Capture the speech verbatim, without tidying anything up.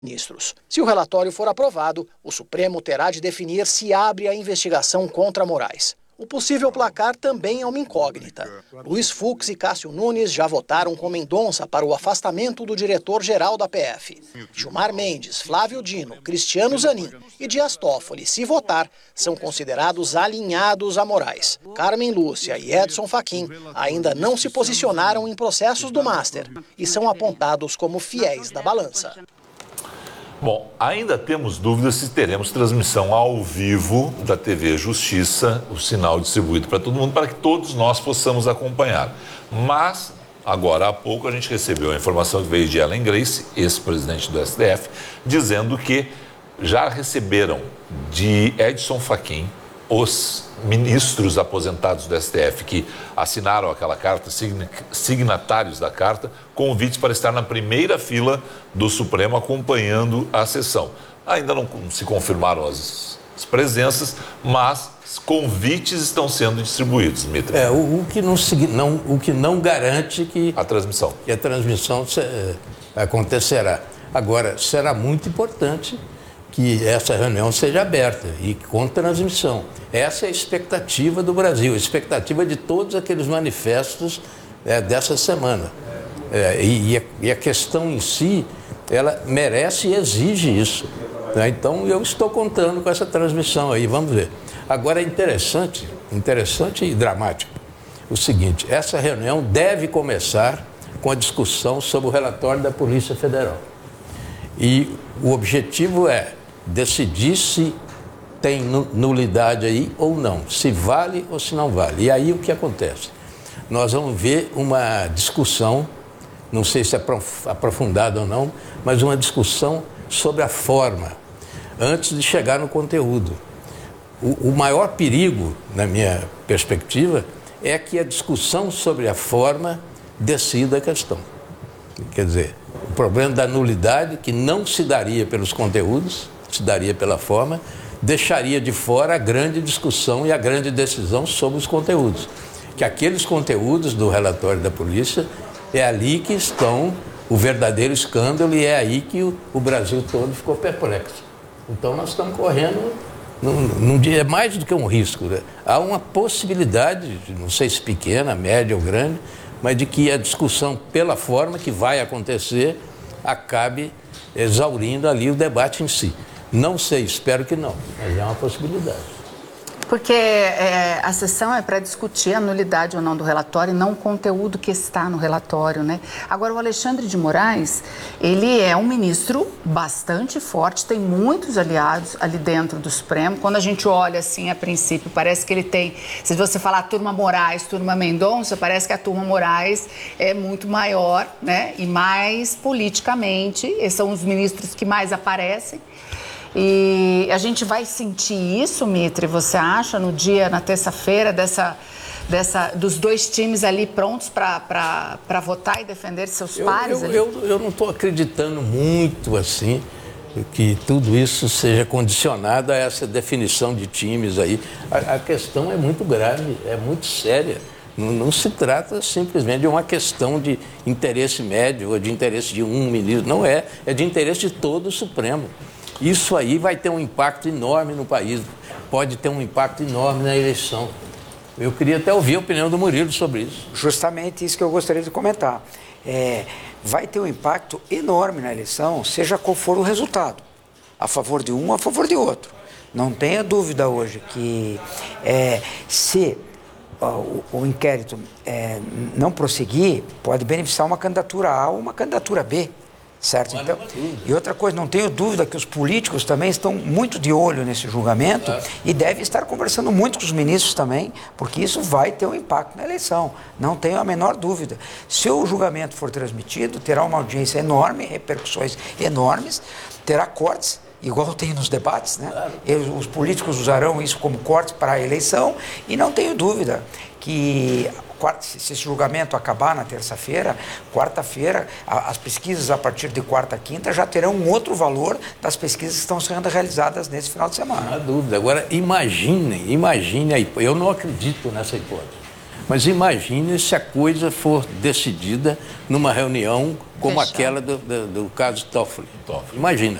ministros. Se o relatório for aprovado, o Supremo terá de definir se abre a investigação contra Moraes. O possível placar também é uma incógnita. Luiz Fux e Cássio Nunes já votaram com Mendonça para o afastamento do diretor-geral da P F. Gilmar Mendes, Flávio Dino, Cristiano Zanin e Dias Toffoli, se votar, são considerados alinhados a Moraes. Carmen Lúcia e Edson Fachin ainda não se posicionaram em processos do Master e são apontados como fiéis da balança. Bom, ainda temos dúvidas se teremos transmissão ao vivo da T V Justiça, o sinal distribuído para todo mundo, para que todos nós possamos acompanhar. Mas, agora há pouco, a gente recebeu a informação que veio de Ellen Grace, ex-presidente do S T F, dizendo que já receberam de Edson Fachin, os ministros aposentados do S T F que assinaram aquela carta, signatários da carta, convites para estar na primeira fila do Supremo acompanhando a sessão. Ainda não se confirmaram as, as presenças, mas convites estão sendo distribuídos, Dmitry. É, o, o, que não, não, o que não garante que a transmissão, que a transmissão se, acontecerá. Agora, será muito importante que essa reunião seja aberta e com transmissão. Essa é a expectativa do Brasil, a expectativa de todos aqueles manifestos é, dessa semana. É, e, a, e a questão em si, ela merece e exige isso. Né? Então, eu estou contando com essa transmissão aí, vamos ver. Agora, é interessante, interessante e dramático o seguinte, essa reunião deve começar com a discussão sobre o relatório da Polícia Federal. E o objetivo é decidir se tem nulidade aí ou não, se vale ou se não vale. E aí o que acontece? Nós vamos ver uma discussão, não sei se é aprofundada ou não, mas uma discussão sobre a forma, antes de chegar no conteúdo. O, o maior perigo, na minha perspectiva, é que a discussão sobre a forma decida a questão. Quer dizer, o problema da nulidade, que não se daria pelos conteúdos, se daria pela forma, deixaria de fora a grande discussão e a grande decisão sobre os conteúdos. Que aqueles conteúdos do relatório da polícia, é ali que estão o verdadeiro escândalo e é aí que o, o Brasil todo ficou perplexo. Então nós estamos correndo, num, num dia, é mais do que um risco, né? Há uma possibilidade, não sei se pequena, média ou grande, mas de que a discussão pela forma que vai acontecer acabe exaurindo ali o debate em si. Não sei, espero que não, mas é uma possibilidade. Porque é, a sessão é para discutir a nulidade ou não do relatório e não o conteúdo que está no relatório, né? Agora, o Alexandre de Moraes, ele é um ministro bastante forte, tem muitos aliados ali dentro do Supremo. Quando a gente olha assim, a princípio, parece que ele tem... Se você falar turma Moraes, turma Mendonça, parece que a turma Moraes é muito maior, né? E mais politicamente, esses são os ministros que mais aparecem. E a gente vai sentir isso, Mitri, você acha, no dia, na terça-feira, dessa, dessa, dos dois times ali prontos para votar e defender seus eu, pares? Eu, ali? eu, eu não estou acreditando muito, assim, que tudo isso seja condicionado a essa definição de times aí. A, a questão é muito grave, é muito séria. Não, não se trata simplesmente de uma questão de interesse médio ou de interesse de um ministro. Não é, é de interesse de todo o Supremo. Isso aí vai ter um impacto enorme no país, pode ter um impacto enorme na eleição. Eu queria até ouvir a opinião do Murilo sobre isso. Justamente isso que eu gostaria de comentar. É, vai ter um impacto enorme na eleição, seja qual for o resultado, a favor de um ou a favor de outro. Não tenha dúvida hoje que é, se ó, o, o inquérito é, não prosseguir, pode beneficiar uma candidatura A ou uma candidatura B. Certo? Então, e outra coisa, não tenho dúvida que os políticos também estão muito de olho nesse julgamento, claro, e devem estar conversando muito com os ministros também, porque isso vai ter um impacto na eleição, não tenho a menor dúvida. Se o julgamento for transmitido, terá uma audiência enorme, repercussões enormes, terá cortes, igual tem nos debates, né? Claro. Os políticos usarão isso como corte para a eleição, e não tenho dúvida que... Se esse julgamento acabar na terça-feira, quarta-feira, as pesquisas a partir de quarta, quinta já terão um outro valor das pesquisas que estão sendo realizadas nesse final de semana. Não há dúvida. Agora, imaginem, imaginem aí, eu não acredito nessa hipótese, Mas imagine se a coisa for decidida numa reunião como Fechado. aquela do, do, do caso Toffoli. Toffoli. Imagina.